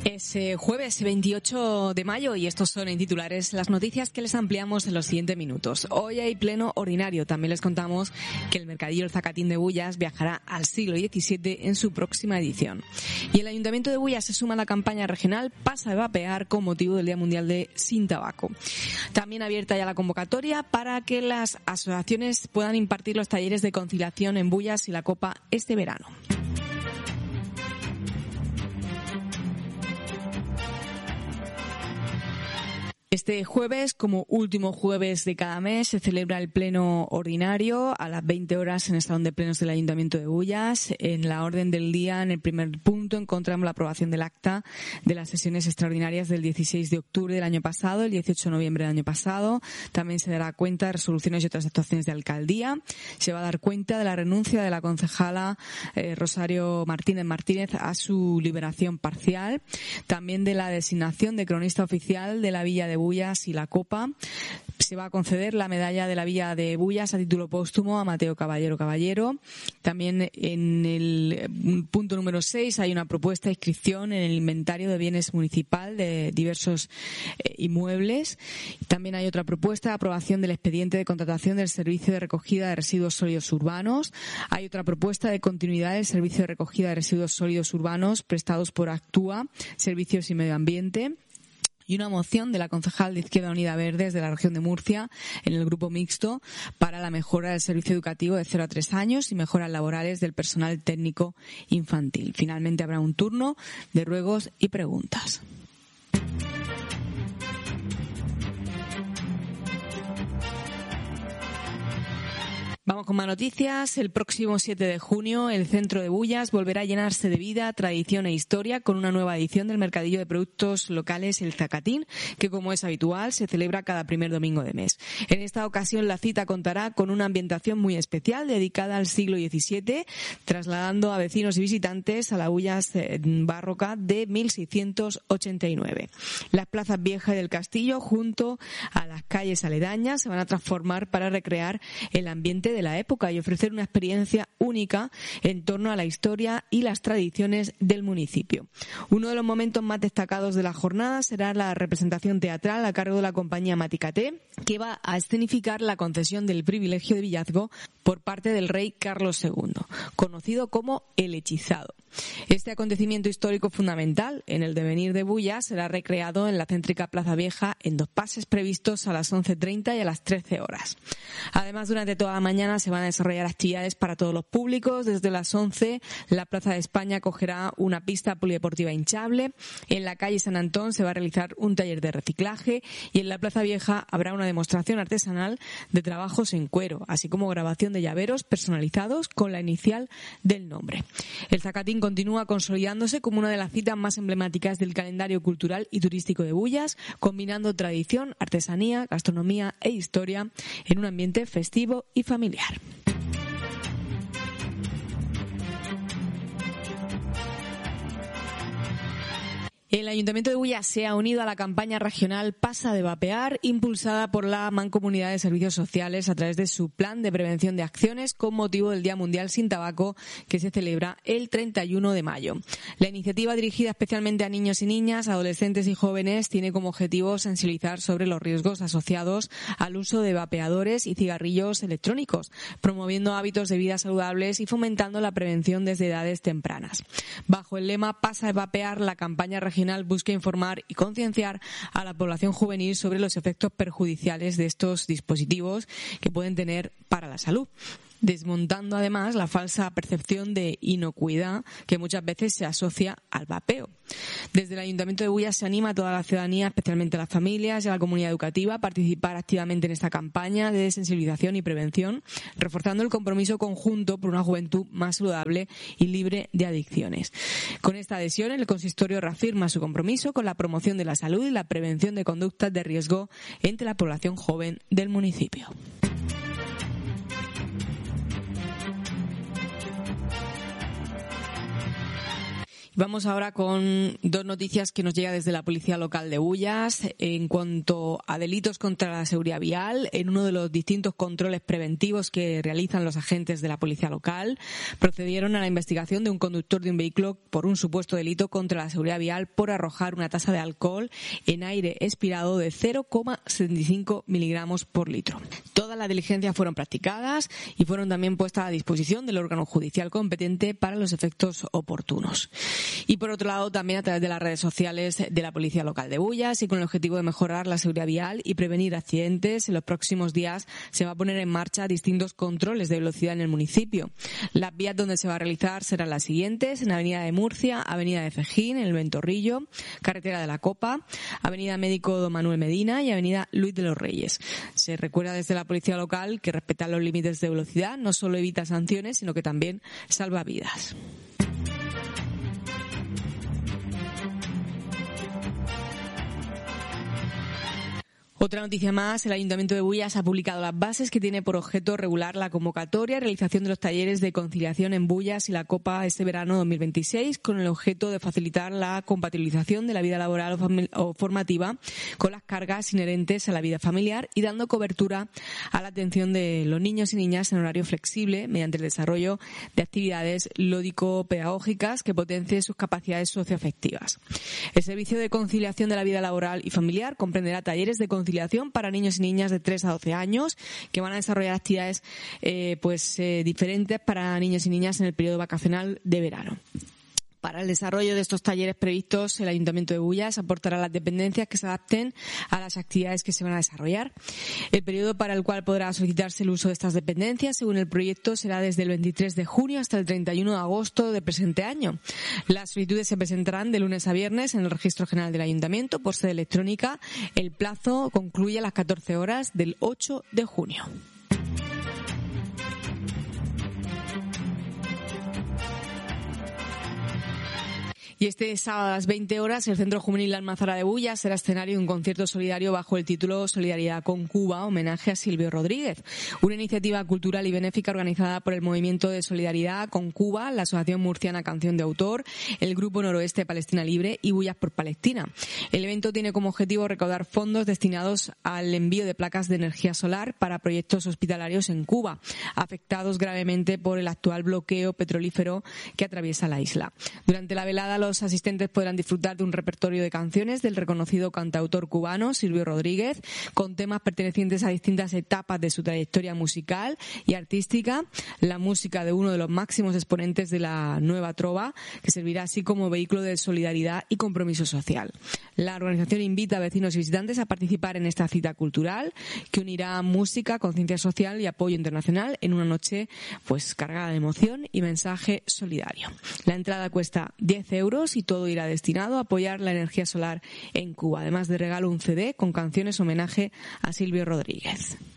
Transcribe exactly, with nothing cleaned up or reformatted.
Es eh, jueves veintiocho de mayo y estos son en titulares las noticias que les ampliamos en los siguientes minutos. Hoy hay pleno ordinario. También les contamos que el Mercadillo El Zacatín de Bullas viajará al siglo diecisiete en su próxima edición. Y el Ayuntamiento de Bullas se suma a la campaña regional Pasa de Vapear con motivo del Día Mundial de Sin Tabaco. También abierta ya la convocatoria para que las asociaciones puedan impartir los talleres de conciliación en Bullas y la Copa este verano. Este jueves, como último jueves de cada mes, se celebra el pleno ordinario a las veinte horas en el Salón de Plenos del Ayuntamiento de Bullas. En la orden del día, en el primer punto, encontramos la aprobación del acta de las sesiones extraordinarias del dieciséis de octubre del año pasado, el dieciocho de noviembre del año pasado. También se dará cuenta de resoluciones y otras actuaciones de alcaldía. Se va a dar cuenta de la renuncia de la concejala eh, Rosario Martínez Martínez a su liberación parcial. También de la designación de cronista oficial de la Villa de Bullas y la Copa. Se va a conceder la medalla de la Villa de Bullas a título póstumo a Mateo Caballero Caballero. También en el punto número seis hay una propuesta de inscripción en el inventario de bienes municipal de diversos eh, inmuebles. También hay otra propuesta de aprobación del expediente de contratación del servicio de recogida de residuos sólidos urbanos. Hay otra propuesta de continuidad del servicio de recogida de residuos sólidos urbanos prestados por Actúa, Servicios y Medio Ambiente. Y una moción de la concejal de Izquierda Unida Verdes de la región de Murcia en el grupo mixto para la mejora del servicio educativo de cero a tres años y mejoras laborales del personal técnico infantil. Finalmente habrá un turno de ruegos y preguntas. Vamos con más noticias. El próximo siete de junio, el centro de Bullas volverá a llenarse de vida, tradición e historia con una nueva edición del Mercadillo de Productos Locales El Zacatín, que, como es habitual, se celebra cada primer domingo de mes. En esta ocasión, la cita contará con una ambientación muy especial dedicada al siglo diecisiete, trasladando a vecinos y visitantes a la Bullas barroca de mil seiscientos ochenta y nueve. Las plazas viejas del castillo, junto a las calles aledañas, se van a transformar para recrear el ambiente de la época y ofrecer una experiencia única en torno a la historia y las tradiciones del municipio. Uno de los momentos más destacados de la jornada será la representación teatral a cargo de la compañía Maticaté, que va a escenificar la concesión del privilegio de villazgo por parte del rey Carlos segundo, conocido como el Hechizado. Este acontecimiento histórico fundamental en el devenir de Bullas será recreado en la céntrica Plaza Vieja en dos pases previstos a las once treinta y a las trece horas. Además, durante toda la mañana se van a desarrollar actividades para todos los públicos. Desde las once, la Plaza de España acogerá una pista polideportiva hinchable. En la calle San Antón se va a realizar un taller de reciclaje y en la Plaza Vieja habrá una demostración artesanal de trabajos en cuero, así como grabación de llaveros personalizados con la inicial del nombre. El Zacatín continúa consolidándose como una de las citas más emblemáticas del calendario cultural y turístico de Bullas, combinando tradición, artesanía, gastronomía e historia en un ambiente festivo y familiar. El Ayuntamiento de Bullas se ha unido a la campaña regional Pasa de Vapear, impulsada por la Mancomunidad de Servicios Sociales a través de su plan de prevención de acciones con motivo del Día Mundial Sin Tabaco, que se celebra el treinta y uno de mayo. La iniciativa, dirigida especialmente a niños y niñas, adolescentes y jóvenes, tiene como objetivo sensibilizar sobre los riesgos asociados al uso de vapeadores y cigarrillos electrónicos, promoviendo hábitos de vida saludables y fomentando la prevención desde edades tempranas. Bajo el lema Pasa de Vapear, la campaña regional busca informar y concienciar a la población juvenil sobre los efectos perjudiciales de estos dispositivos que pueden tener para la salud, desmontando además la falsa percepción de inocuidad que muchas veces se asocia al vapeo. Desde el Ayuntamiento de Bullas se anima a toda la ciudadanía, especialmente a las familias y a la comunidad educativa, a participar activamente en esta campaña de sensibilización y prevención, reforzando el compromiso conjunto por una juventud más saludable y libre de adicciones. Con esta adhesión, el consistorio reafirma su compromiso con la promoción de la salud y la prevención de conductas de riesgo entre la población joven del municipio. Vamos ahora con dos noticias que nos llegan desde la Policía Local de Bullas. En cuanto a delitos contra la seguridad vial, en uno de los distintos controles preventivos que realizan los agentes de la Policía Local, procedieron a la investigación de un conductor de un vehículo por un supuesto delito contra la seguridad vial por arrojar una tasa de alcohol en aire expirado de cero coma setenta y cinco miligramos por litro. Todas las diligencias fueron practicadas y fueron también puestas a disposición del órgano judicial competente para los efectos oportunos. Y por otro lado, también a través de las redes sociales de la Policía Local de Bullas y con el objetivo de mejorar la seguridad vial y prevenir accidentes, en los próximos días se va a poner en marcha distintos controles de velocidad en el municipio. Las vías donde se va a realizar serán las siguientes: en Avenida de Murcia, Avenida de Fejín, en el Ventorrillo, Carretera de la Copa, Avenida Médico Don Manuel Medina y Avenida Luis de los Reyes. Se recuerda desde la Policía Local que respetar los límites de velocidad no solo evita sanciones, sino que también salva vidas. Otra noticia más: el Ayuntamiento de Bullas ha publicado las bases que tiene por objeto regular la convocatoria y realización de los talleres de conciliación en Bullas y la Copa este verano dos mil veintiséis, con el objeto de facilitar la compatibilización de la vida laboral o formativa con las cargas inherentes a la vida familiar y dando cobertura a la atención de los niños y niñas en horario flexible mediante el desarrollo de actividades lúdico-pedagógicas que potencien sus capacidades socioafectivas. El servicio de conciliación de la vida laboral y familiar comprenderá talleres de conciliación para niños y niñas de tres a doce años que van a desarrollar actividades eh, pues eh, diferentes para niños y niñas en el periodo vacacional de verano. Para el desarrollo de estos talleres previstos, el Ayuntamiento de Bullas aportará las dependencias que se adapten a las actividades que se van a desarrollar. El periodo para el cual podrá solicitarse el uso de estas dependencias, según el proyecto, será desde el veintitrés de junio hasta el treinta y uno de agosto del presente año. Las solicitudes se presentarán de lunes a viernes en el Registro General del Ayuntamiento por sede electrónica. El plazo concluye a las catorce horas del ocho de junio. Y este sábado a las veinte horas, el Centro Juvenil Almanzara de Bullas será escenario de un concierto solidario bajo el título Solidaridad con Cuba, homenaje a Silvio Rodríguez. Una iniciativa cultural y benéfica organizada por el Movimiento de Solidaridad con Cuba, la Asociación Murciana Canción de Autor, el Grupo Noroeste Palestina Libre y Bullas por Palestina. El evento tiene como objetivo recaudar fondos destinados al envío de placas de energía solar para proyectos hospitalarios en Cuba, afectados gravemente por el actual bloqueo petrolífero que atraviesa la isla. Durante la velada, los asistentes podrán disfrutar de un repertorio de canciones del reconocido cantautor cubano Silvio Rodríguez, con temas pertenecientes a distintas etapas de su trayectoria musical y artística, la música de uno de los máximos exponentes de la nueva trova, que servirá así como vehículo de solidaridad y compromiso social. La organización invita a vecinos y visitantes a participar en esta cita cultural, que unirá música, conciencia social y apoyo internacional en una noche pues cargada de emoción y mensaje solidario. La entrada cuesta diez euros y todo irá destinado a apoyar la energía solar en Cuba. Además de regalo un C D con canciones homenaje a Silvio Rodríguez.